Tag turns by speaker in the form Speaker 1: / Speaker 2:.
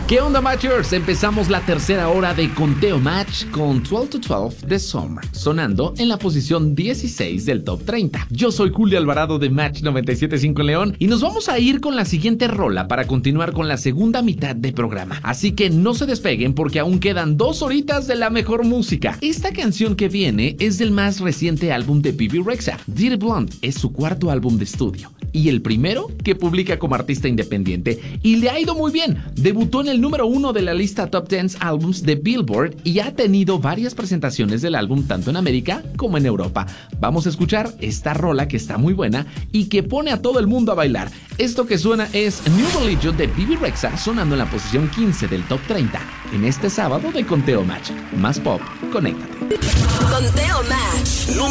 Speaker 1: ¿Qué onda, Matchers? Empezamos la tercera hora de Conteo Match con 12 to 12 de Summer, sonando en la posición 16 del Top 30. Yo soy Julio Alvarado de Match 97.5 León y nos vamos a ir con la siguiente rola para continuar con la segunda mitad de programa. Así que no se despeguen porque aún quedan 2 horitas de la mejor música. Esta canción que viene es del más reciente álbum de Bebe Rexha. Dirty Blonde es su cuarto álbum de estudio y el primero que publica como artista independiente, y le ha ido muy bien. Debutó en el número 1 de la lista Top 10 Albums de Billboard y ha tenido varias presentaciones del álbum tanto en América como en Europa. Vamos a escuchar esta rola que está muy buena y que pone a todo el mundo a bailar. Esto que suena es New Religion de Bebe Rexha, sonando en la posición 15 del Top 30 en este sábado de Conteo Match. Más pop, conéctate.
Speaker 2: Conteo Match.